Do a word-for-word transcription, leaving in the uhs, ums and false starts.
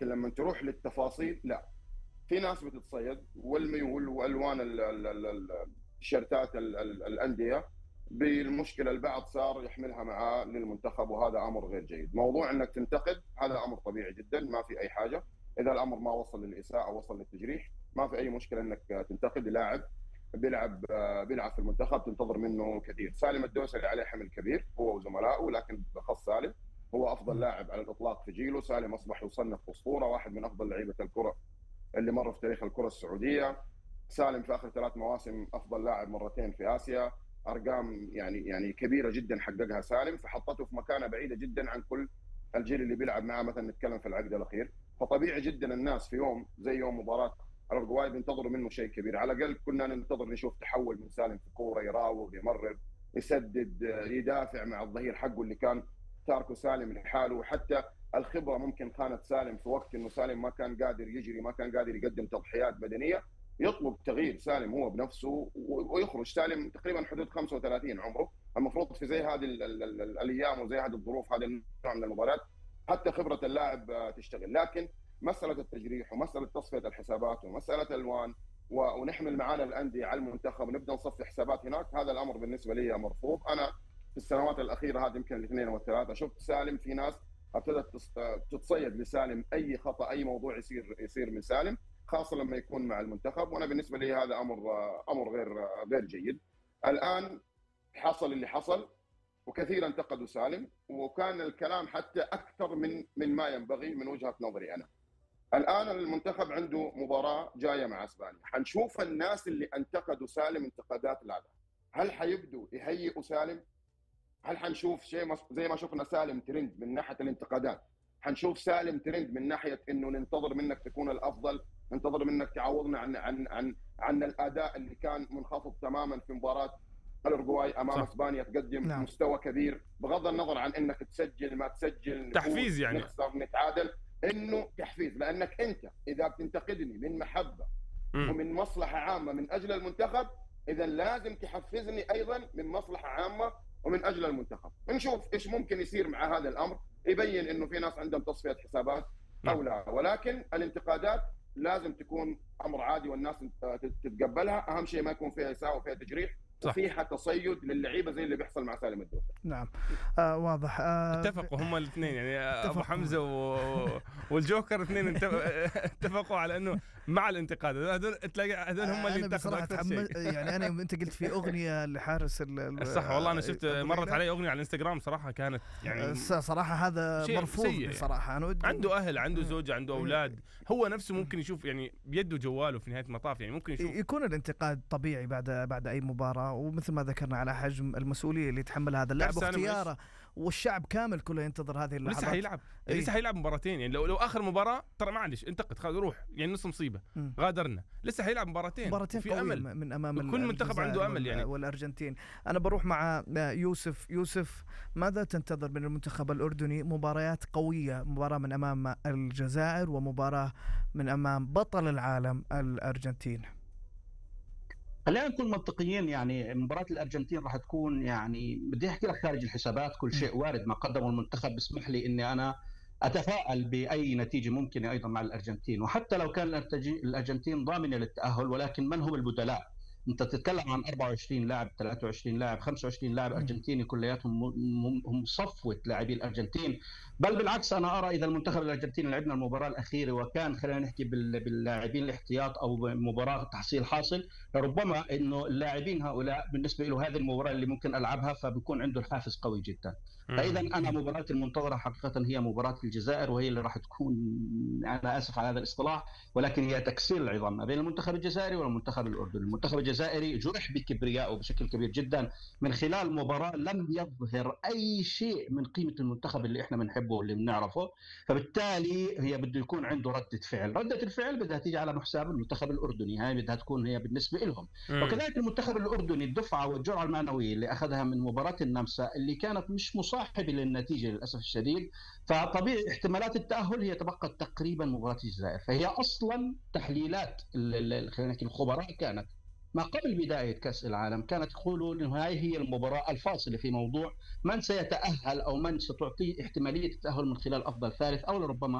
لكن لما تروح للتفاصيل لا، في ناس بتتصيد، والميول والوان التيشيرتات الانديه بالمشكله البعض صار يحملها معاه للمنتخب، وهذا امر غير جيد. موضوع انك تنتقد هذا امر طبيعي جدا، ما في اي حاجه، اذا الامر ما وصل للاساءه او وصل للتجريح ما في اي مشكله انك تنتقد لاعب بيلعب بيلعب في المنتخب، تنتظر منه كثير. سالم الدوسري عليه حمل كبير هو وزملائه، لكن بالاخص سالم هو افضل لاعب على الاطلاق في جيله. سالم اصبح يصنف اسطوره، واحد من افضل لعيبه الكره اللي مروا في تاريخ الكره السعوديه. سالم في اخر ثلاث مواسم افضل لاعب مرتين في اسيا، ارقام يعني يعني كبيره جدا حققها سالم، فحطته في مكانه بعيده جدا عن كل الجيل اللي بيلعب معاه. مثلا نتكلم في العقد الاخير، فطبيعي جدا الناس في يوم زي يوم مباراه الاورجواي بينتظروا منه شيء كبير. على الاقل كنا ننتظر نشوف تحول من سالم في كوره، يراوغ، يمرر، يسدد، يدافع مع الظهير حقه اللي كان تاركه سالم لحاله. وحتى الخبره ممكن خانت سالم في وقت انه سالم ما كان قادر يجري، ما كان قادر يقدم تضحيات بدنيه، يطلب تغيير سالم هو بنفسه ويخرج. سالم تقريبا حدود خمسة وثلاثين عمره، المفروض في زي هذه الايام وزي هذه الظروف هذا النوع من المباريات حتى خبره اللاعب تشتغل. لكن مساله التجريح ومساله تصفيه الحسابات ومساله الوان ونحمل معانا الانديه على المنتخب ونبدا نصفي حسابات هناك، هذا الامر بالنسبه لي مرفوض. انا في السنوات الاخيره هذه يمكن الاثنين والثلاثه شفت سالم في ناس ابتدت تتصيد لسالم، اي خطا اي موضوع يصير يصير من سالم، خاصه لما يكون مع المنتخب. وانا بالنسبه لي هذا امر امر غير غير جيد. الان حصل اللي حصل، وكثيرا انتقدوا سالم، وكان الكلام حتى اكثر من من ما ينبغي من وجهه نظري انا. الان المنتخب عنده مباراه جايه مع اسبانيا، حنشوف الناس اللي انتقدوا سالم انتقادات لاذع، هل حيبدوا يهيئوا سالم؟ هل حنشوف شيء زي ما شفنا سالم ترند من ناحيه الانتقادات، حنشوف سالم ترند من ناحيه انه ننتظر منك تكون الافضل، ننتظر منك تعوضنا عن عن عن عن الاداء اللي كان منخفض تماما في مباراه الاورجواي امام صح. اسبانيا تقدم نعم. مستوى كبير، بغض النظر عن انك تسجل ما تسجل، تحفيز يعني، نخسر نتعادل، انه تحفيز. لانك انت اذا بتنتقدني من محبه م. ومن مصلحه عامه من اجل المنتخب، اذا لازم تحفزني ايضا من مصلحه عامه ومن اجل المنتخب. نشوف ايش ممكن يصير مع هذا الامر، يبين انه في ناس عندهم تصفيه حسابات او لا، ولكن الانتقادات لازم تكون امر عادي والناس تتقبلها. اهم شيء ما يكون فيها اساءه وفيها تجريح وفيها تصيد للعيبه زي اللي بيحصل مع سالم الدوسري. نعم آه واضح. آه اتفقوا هم الاثنين يعني اتفقوا. ابو حمزه و... والجوكر اثنين اتفقوا على انه مع الانتقاد. هذول تلاقي هذول هم اللي انتقدوا اكثر شيء. يعني انا انت قلت في اغنيه لحارس صح والله، انا شفت مرت علي اغنيه على الانستغرام صراحه كانت يعني صراحه هذا مرفوض بصراحه. انا ودي عنده اهل، عنده زوجه، عنده اولاد، هو نفسه ممكن يشوف يعني بيده جواله في نهايه المطاف، يعني ممكن يشوف. يكون الانتقاد طبيعي بعد بعد اي مباراه، ومثل ما ذكرنا على حجم المسؤوليه اللي يتحمل هذا اللاعب واختياره، والشعب كامل كله ينتظر هذه اللحظات. لسه حيلعب إيه؟ لسه حيلعب مباراتين يعني. لو لو اخر مباراه ترى معلش انتقد خلاص روح يعني نص مصيبه م. غادرنا. لسه حيلعب مباراتين مباراتين في امل من امام كل منتخب عنده امل يعني. والارجنتين. انا بروح مع يوسف. يوسف، ماذا تنتظر من المنتخب الاردني؟ مباريات قويه، مباراه من امام الجزائر ومباراه من امام بطل العالم الارجنتين. خلينا نكون منطقيين، يعني مباراة الأرجنتين راح تكون يعني بدي أحكي لك خارج الحسابات، كل شيء وارد ما قدمه المنتخب. بسمح لي إني أنا أتفائل بأي نتيجة ممكنة أيضا مع الأرجنتين، وحتى لو كان الأرجنتين ضامنة للتأهل، ولكن من هم البدلاء؟ انت تتكلم عن أربعة وعشرين لاعب، ثلاثة وعشرين لاعب، خمسة وعشرين لاعب ارجنتيني، كلياتهم هم صفوه لاعبي الارجنتين. بل بالعكس انا ارى اذا المنتخب الارجنتيني لعبنا المباراه الاخيره وكان خلينا نحكي باللاعبين الاحتياط او مباراه تحصيل حاصل، ربما انه اللاعبين هؤلاء بالنسبه له هذه المباراه اللي ممكن العبها، فبيكون عنده الحافز قوي جدا. فاذا انا مباراه المنتظره حقيقه هي مباراه الجزائر، وهي اللي راح تكون، انا اسف على هذا الاصطلاح، ولكن هي تكسير العظام ما بين المنتخب الجزائري والمنتخب الاردني. المنتخب الجزائري جرح بكبريائه بشكل كبير جدا من خلال مباراة لم يظهر أي شيء من قيمة المنتخب اللي إحنا بنحبه واللي بنعرفه، فبالتالي هي بده يكون عنده ردة فعل. ردة الفعل بدها تيجي على حساب المنتخب الأردني، هاي بدها تكون هي بالنسبة لهم. وكذلك المنتخب الأردني الدفعة والجرعة المعنوية اللي أخذها من مباراة النمسا اللي كانت مش مصاحبة للنتيجة للأسف الشديد، فطبيعي احتمالات التأهل هي تبقى تقريبا مباراة الجزائر. فهي أصلا تحليلات الخبراء كانت ما قبل بداية كأس العالم كانت يقولوا إنه هاي هي المباراة الفاصلة في موضوع من سيتأهل أو من ستعطيه احتمالية التأهل من خلال أفضل ثالث أو لربما